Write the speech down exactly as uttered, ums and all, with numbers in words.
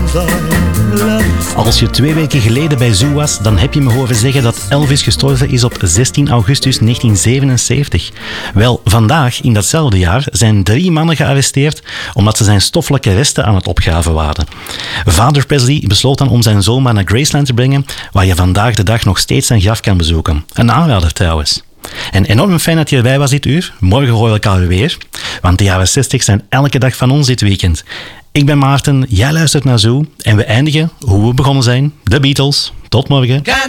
Als je twee weken geleden bij Zoo was, dan heb je me horen zeggen dat Elvis gestorven is op zestien augustus negentien zevenenzeventig. Wel, vandaag, in datzelfde jaar, zijn drie mannen gearresteerd omdat ze zijn stoffelijke resten aan het opgraven waren. Vader Presley besloot dan om zijn zoon maar naar Graceland te brengen, waar je vandaag de dag nog steeds zijn graf kan bezoeken. Een aanrader trouwens. En enorm fijn dat je erbij was dit uur. Morgen hoor je elkaar weer. Want de jaren zestig zijn elke dag van ons dit weekend. Ik ben Maarten, jij luistert naar Zoo. En we eindigen hoe we begonnen zijn. De Beatles. Tot morgen.